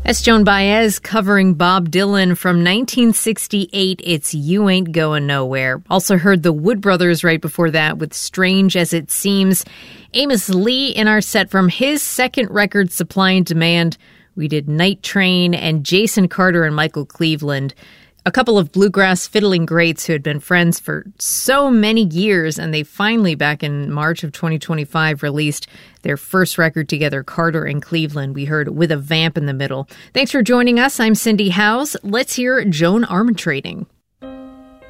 That's Joan Baez covering Bob Dylan from 1968. It's You Ain't Going Nowhere. Also heard the Wood Brothers right before that with Strange as It Seems. Amos Lee in our set from his second record, Supply and Demand. We did Night Train and Jason Carter and Michael Cleveland. A couple of bluegrass fiddling greats who had been friends for so many years, and they finally, back in March of 2025, released their first record together, Carter and Cleveland. We heard With a Vamp in the Middle. Thanks for joining us. I'm Cindy Howes. Let's hear Joan Armatrading.